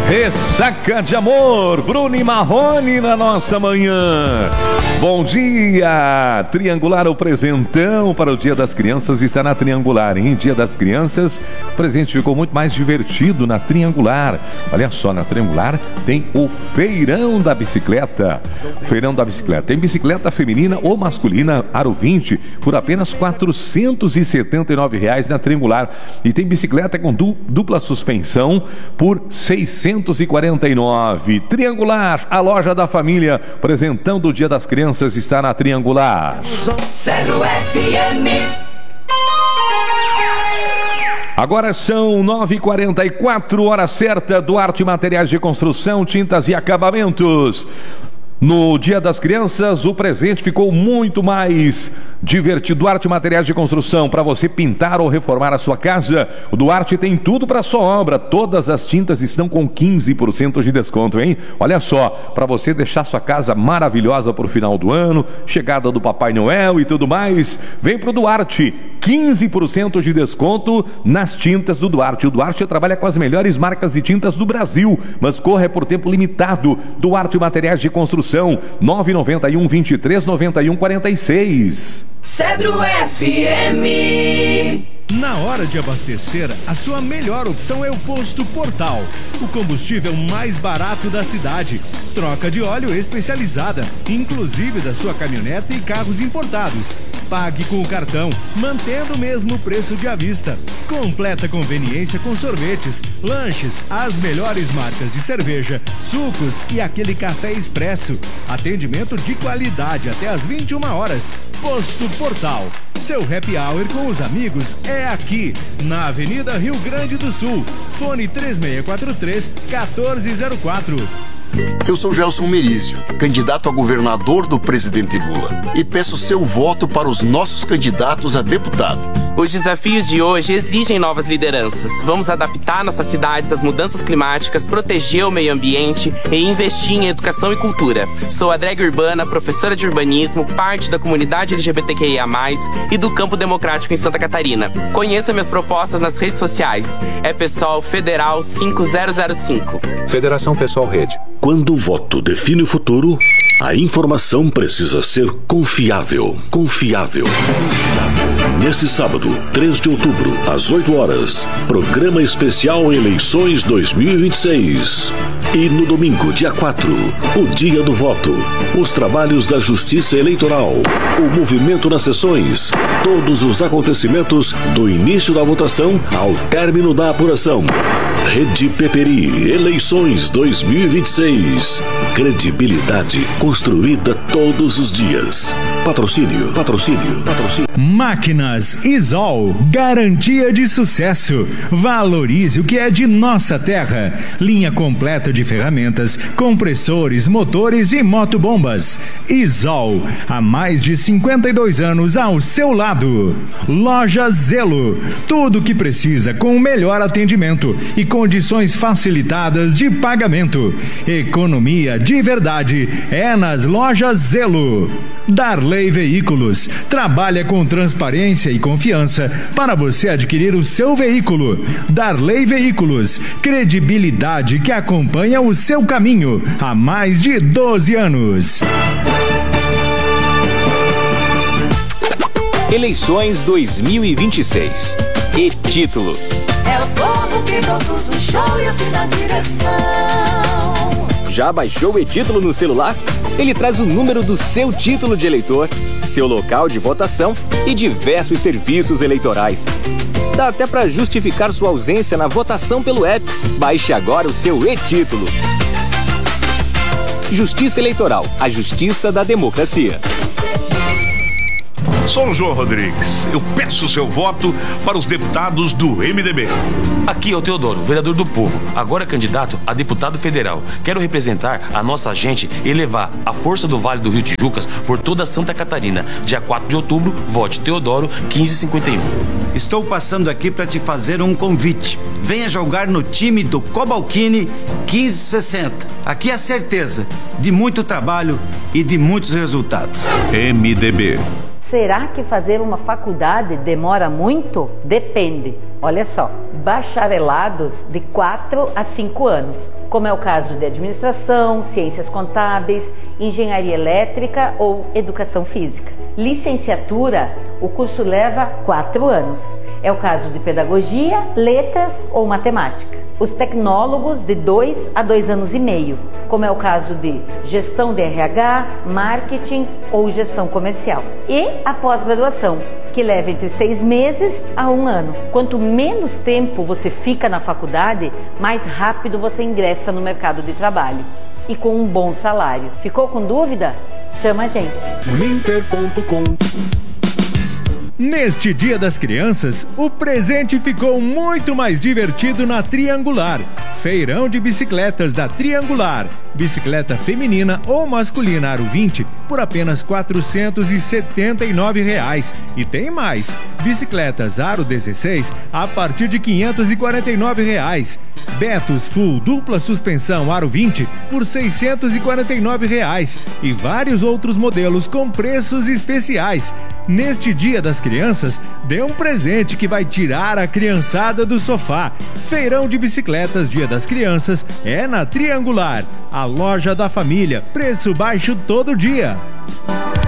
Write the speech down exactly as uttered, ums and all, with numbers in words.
Ressaca de amor, Bruno e Marrone na nossa manhã. Bom dia, Triangular, o presentão para o Dia das Crianças está na Triangular, hein? Dia das Crianças, o presente ficou muito mais divertido na Triangular. Olha só, na Triangular tem o Feirão da Bicicleta. Feirão da Bicicleta, tem bicicleta feminina ou masculina, aro vinte, por apenas quatrocentos e setenta e nove reais na Triangular. E tem bicicleta com du dupla suspensão por seiscentos e quarenta e nove. Triangular, a loja da família, presentão do Dia das Crianças está na Triangular. Zero F M. Agora são nove e quarenta e quatro, hora certa. Duarte Materiais de Construção, Tintas e Acabamentos. No Dia das Crianças, o presente ficou muito mais divertido. Duarte Materiais de Construção, para você pintar ou reformar a sua casa, o Duarte tem tudo para sua obra. Todas as tintas estão com quinze por cento de desconto, hein? Olha só, para você deixar sua casa maravilhosa para o final do ano, chegada do Papai Noel e tudo mais, vem pro Duarte. quinze por cento de desconto nas tintas do Duarte. O Duarte trabalha com as melhores marcas de tintas do Brasil, mas corre por tempo limitado. Duarte Materiais de Construção, nove nove um, vinte e três, noventa e um, quarenta e seis. Cedro F M. Na hora de abastecer, a sua melhor opção é o Posto Portal, o combustível mais barato da cidade. Troca de óleo especializada, inclusive da sua caminhonete e carros importados. Pague com o cartão, mantendo o mesmo preço de à vista. Completa conveniência com sorvetes, lanches, as melhores marcas de cerveja, sucos e aquele café expresso. Atendimento de qualidade até às vinte e uma horas. Posto Portal. Seu happy hour com os amigos é aqui, na Avenida Rio Grande do Sul. Fone três seis quatro três, um quatro zero quatro. Eu sou Gelson Merizio, candidato a governador do presidente Lula, e peço seu voto para os nossos candidatos a deputado. Os desafios de hoje exigem novas lideranças. Vamos adaptar nossas cidades às mudanças climáticas, proteger o meio ambiente e investir em educação e cultura. Sou a drag urbana, professora de urbanismo, parte da comunidade L G B T Q I A mais, e do Campo Democrático em Santa Catarina. Conheça minhas propostas nas redes sociais. É Pessoal Federal cinco zero zero cinco. Federação Pessoal Rede. Quando o voto define o futuro, a informação precisa ser confiável. Confiável. Neste sábado, três de outubro, às oito horas, programa especial Eleições dois mil e vinte e seis. E no domingo, dia quatro, o dia do voto, os trabalhos da Justiça Eleitoral, o movimento nas sessões, todos os acontecimentos do início da votação ao término da apuração. Rede Peperi, Eleições dois mil e vinte e seis. Credibilidade construída todos os dias. Patrocínio, patrocínio, patrocínio. Máquinas Isol, garantia de sucesso. Valorize o que é de nossa terra. Linha completa de ferramentas, compressores, motores e motobombas. Isol, há mais de cinquenta e dois anos ao seu lado. Loja Zelo, tudo o que precisa com o melhor atendimento e condições facilitadas de pagamento. Economia de verdade é nas Lojas Zelo. Darley Veículos trabalha com transparência e confiança para você adquirir o seu veículo. Darley Veículos, credibilidade que acompanha o seu caminho há mais de doze anos. Eleições dois mil e vinte e seis. E título: É o povo que produz o show e assim na direção. Já baixou o e-título no celular? Ele traz o número do seu título de eleitor, seu local de votação e diversos serviços eleitorais. Dá até para justificar sua ausência na votação pelo app. Baixe agora o seu e-título. Justiça Eleitoral, a justiça da democracia. Sou o João Rodrigues. Eu peço seu voto para os deputados do M D B. Aqui é o Teodoro, vereador do povo, agora candidato a deputado federal. Quero representar a nossa gente e levar a força do Vale do Rio Tijucas por toda Santa Catarina. Dia quatro de outubro, vote Teodoro quinze cinquenta e um. Estou passando aqui para te fazer um convite. Venha jogar no time do Cobalcini quinze sessenta. Aqui é a certeza de muito trabalho e de muitos resultados. M D B. Será que fazer uma faculdade demora muito? Depende. Olha só, bacharelados de quatro a cinco anos, como é o caso de administração, ciências contábeis, engenharia elétrica ou educação física. Licenciatura, o curso leva quatro anos. É o caso de pedagogia, letras ou matemática. Os tecnólogos de dois a dois anos e meio, como é o caso de gestão de R H, marketing ou gestão comercial. E a pós-graduação, que leva entre seis meses a um ano. Quanto menos tempo você fica na faculdade, mais rápido você ingressa no mercado de trabalho. E com um bom salário. Ficou com dúvida? Chama a gente. Uninter ponto com. Neste Dia das Crianças, o presente ficou muito mais divertido na Triangular. Feirão de bicicletas da Triangular. Bicicleta feminina ou masculina aro vinte por apenas quatrocentos e setenta e nove reais. E tem mais. Bicicletas aro dezesseis a partir de quinhentos e quarenta e nove reais. Betos Full dupla suspensão aro vinte por seiscentos e quarenta e nove reais. E vários outros modelos com preços especiais. Neste Dia das Crianças, dê um presente que vai tirar a criançada do sofá. Feirão de bicicletas Dia das Crianças é na Triangular, a loja da família. Preço baixo todo dia.